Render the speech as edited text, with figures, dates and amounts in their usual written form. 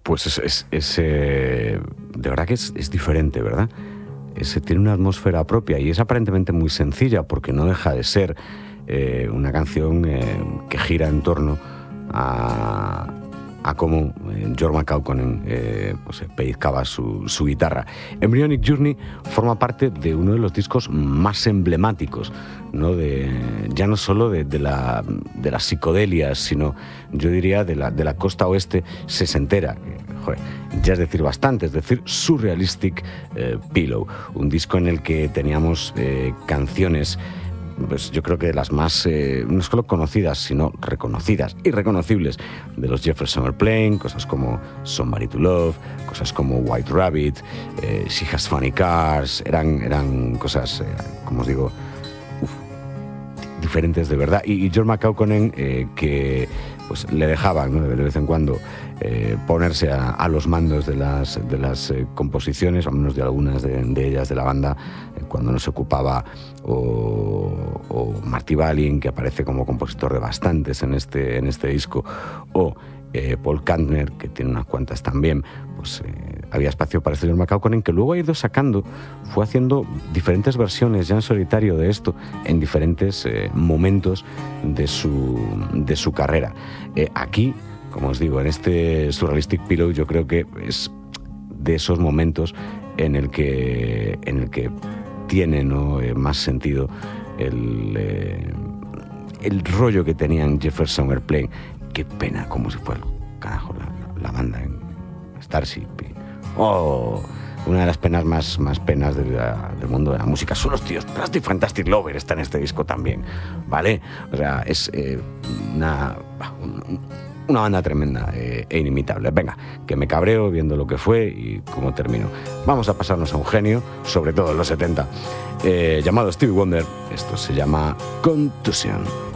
Pues de verdad que es diferente, ¿verdad? Tiene una atmósfera propia y es aparentemente muy sencilla porque no deja de ser una canción que gira en torno a cómo George McCaughey pues pellizcaba su guitarra. Embryonic Journey forma parte de uno de los discos más emblemáticos, ¿no? Ya no solo de la psicodelia, sino yo diría de la costa oeste sesentera. Joder, ya es decir bastante, es decir, Surrealistic Pillow, un disco en el que teníamos canciones, pues yo creo que de las más, no solo conocidas, sino reconocidas y reconocibles de los Jefferson Airplane, cosas como Somebody to Love, cosas como White Rabbit, She Has Funny Cars, eran cosas, como os digo, diferentes de verdad. Y George McCaughey, que pues le dejaban, ¿no?, de vez en cuando ponerse a los mandos de las composiciones, o al menos de algunas de ellas de la banda, cuando no se ocupaba, o Marty Balin, que aparece como compositor de bastantes en este disco, o Paul Kantner, que tiene unas cuantas también, pues había espacio para George McCaughey, que luego ha ido sacando, fue haciendo diferentes versiones ya en solitario de esto, en diferentes momentos de su carrera. Aquí, como os digo, en este Surrealistic Pillow, yo creo que es de esos momentos en el que tiene, ¿no?, más sentido el rollo que tenían Jefferson Airplane. Qué pena, como si fuera, carajo, la banda en Starship. Una de las penas más penas del mundo de la música son los tíos. Plastic Fantastic Lover está en este disco también, ¿vale? O sea, es una banda tremenda e inimitable. Venga, que me cabreo viendo lo que fue y cómo terminó. Vamos a pasarnos a un genio, sobre todo en los 70, llamado Stevie Wonder. Esto se llama Contusion.